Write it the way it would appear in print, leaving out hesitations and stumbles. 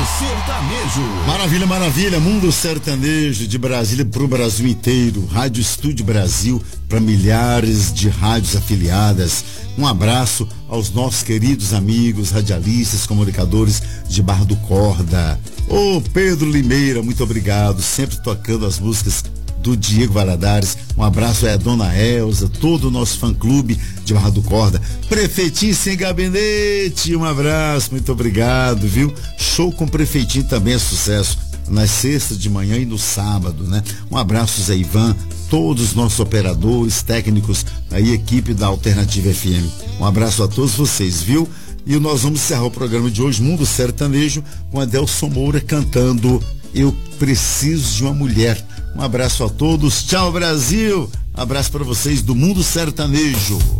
Sertanejo. Maravilha, maravilha. Mundo Sertanejo de Brasília pro Brasil inteiro. Rádio Estúdio Brasil para milhares de rádios afiliadas. Um abraço aos nossos queridos amigos, radialistas, comunicadores de Barra do Corda. Ô Pedro Limeira, muito obrigado. Sempre tocando as músicas do Diego Valadares. Um abraço a Dona Elza, todo o nosso fã-clube de Barra do Corda. Prefeitinho sem gabinete, um abraço, muito obrigado, viu? Show com o Prefeitinho também é sucesso, nas sextas de manhã e no sábado, né? Um abraço, Zé Ivan, todos os nossos operadores, técnicos, aí, equipe da Alternativa FM. Um abraço a todos vocês, viu? E nós vamos encerrar o programa de hoje, Mundo Sertanejo, com Adelson Moura cantando Eu Preciso de uma Mulher. Um abraço a todos, tchau Brasil, abraço para vocês do Mundo Sertanejo.